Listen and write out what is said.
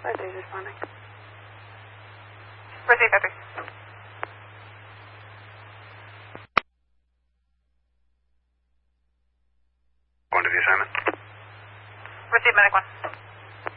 5 days responding. Receive 5 3. Going to the assignment. Receive medic 1.